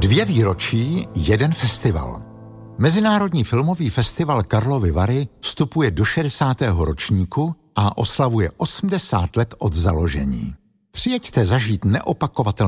2 výročí, 1 festival. Mezinárodní filmový festival Karlovy Vary vstupuje do 60. ročníku a oslavuje 80 let od založení. Přijeďte zažít neopakovatelné